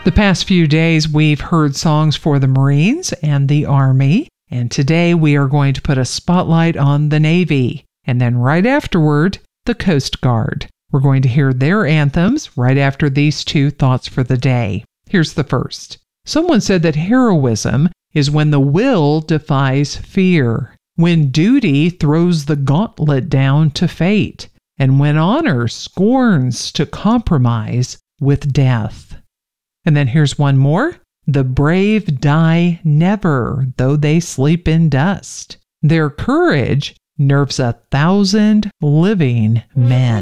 The past few days, we've heard songs for the Marines and the Army, and today we are going to put a spotlight on the Navy, and then right afterward, the Coast Guard. We're going to hear their anthems right after these two thoughts for the day. Here's the first. Someone said that heroism is when the will defies fear, when duty throws the gauntlet down to fate, and when honor scorns to compromise with death. And then here's one more. The brave die never, though they sleep in dust. Their courage nerves 1,000 living men.